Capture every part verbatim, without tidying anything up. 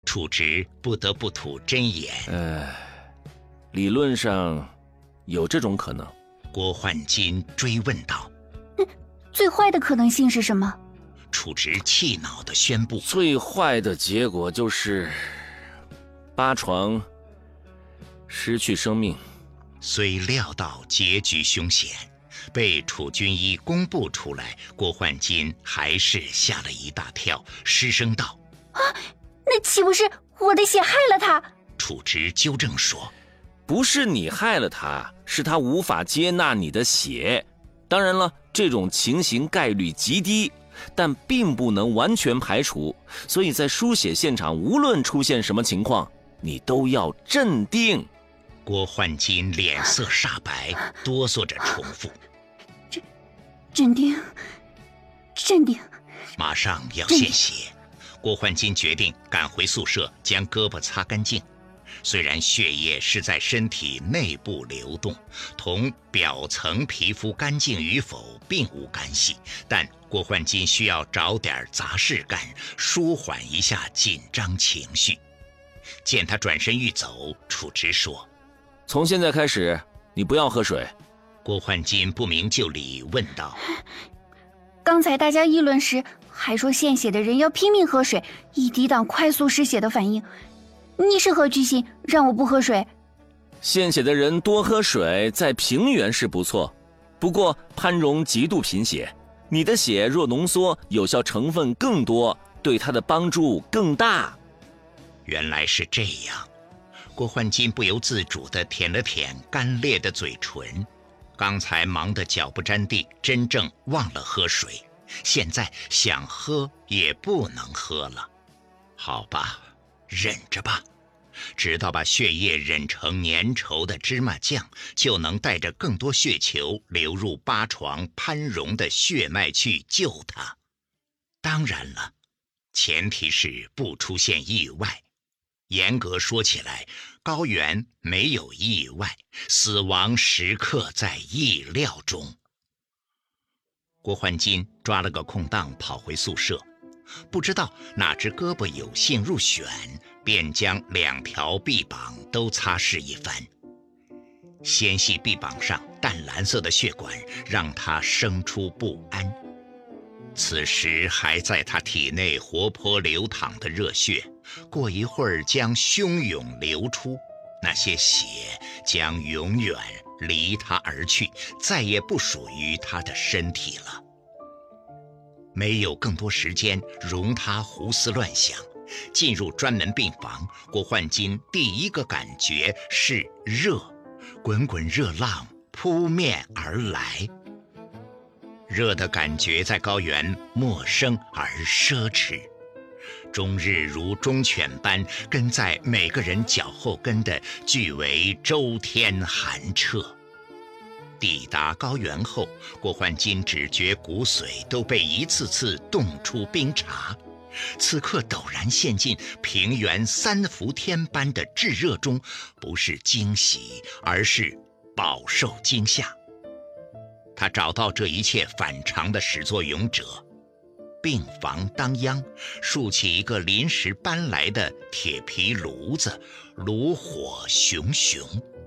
楚直不得不吐真言。 呃，理论上有这种可能。 郭焕金追问道。 嗯，最坏的可能性是什么？ 楚直气恼地宣布， 最坏的结果就是八床失去生命。 虽料到结局凶险，被楚军医公布出来，郭焕金还是吓了一大跳，失声道： 啊，那岂不是我的血害了他？ 楚直纠正说： 不是你害了他，是他无法接纳你的血。当然了，这种情形概率极低，但并不能完全排除，所以在输血现场无论出现什么情况，你都要镇定。 郭焕金脸色煞白，哆嗦着重复： 镇镇定镇定。 马上要献血，郭焕金决定赶回宿舍将胳膊擦干净。虽然血液是在身体内部流动，同表层皮肤干净与否并无干系，但郭焕金需要找点杂事干，舒缓一下紧张情绪。见他转身欲走，楚直说： 从现在开始你不要喝水。 郭焕金不明就里问道： 刚才大家议论时还说献血的人要拼命喝水，以抵挡快速失血的反应，你是何居心让我不喝水？ 献血的人多喝水在平原是不错，不过潘荣极度贫血，你的血若浓缩，有效成分更多，对他的帮助更大。 原来是这样。郭焕金不由自主地舔了舔干裂的嘴唇，刚才忙得脚不沾地，真正忘了喝水，现在想喝也不能喝了。好吧，忍着吧，直到把血液忍成粘稠的芝麻酱，就能带着更多血球流入八床潘荣的血脉去救他。当然了，前提是不出现意外。严格说起来，高原没有意外，死亡时刻在意料中。郭焕金抓了个空档跑回宿舍，不知道哪只胳膊有幸入选，便将两条臂膀都擦拭一番。纤细臂膀上淡蓝色的血管让他生出不安。此时还在他体内活泼流淌的热血，过一会儿将汹涌流出，那些血将永远离他而去，再也不属于他的身体了。没有更多时间容他胡思乱想，进入专门病房，郭焕金第一个感觉是热，滚滚热浪扑面而来。热的感觉在高原陌生而奢侈，终日如忠犬般跟在每个人脚后跟的俱为周天寒彻。抵达高原后，郭焕金只觉骨髓都被一次次冻出冰碴，此刻陡然陷进平原三伏天般的炙热中，不是惊喜，而是饱受惊吓。他找到这一切反常的始作俑者，病房当央竖起一个临时搬来的铁皮炉子，炉火熊熊。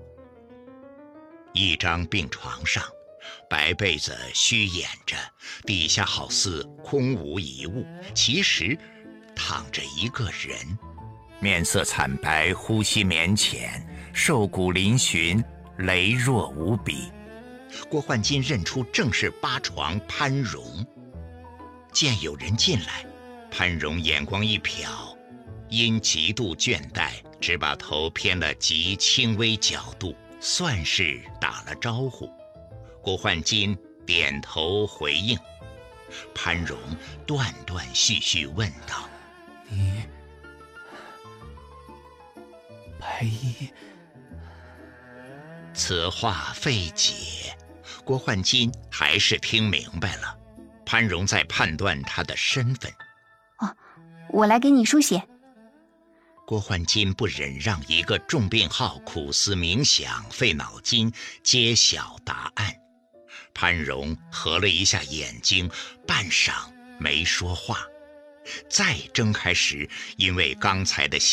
一张病床上，白被子虚掩着，底下好似空无一物，其实躺着一个人，面色惨白，呼吸绵浅，瘦骨嶙峋，羸弱无比。郭焕金认出正是八床潘荣。见有人进来，潘荣眼光一瞟，因极度倦怠，只把头偏了极轻微角度，算是打了招呼。郭焕金点头回应。潘荣断断续续问道： 你白衣？ 此话费解，郭焕金还是听明白了，潘荣在判断他的身份。 哦，我来给你输血。 郭焕金不忍让一个重病号苦思冥想，费脑筋揭晓答案。潘荣合了一下眼睛，半晌没说话，再睁开时，因为刚才的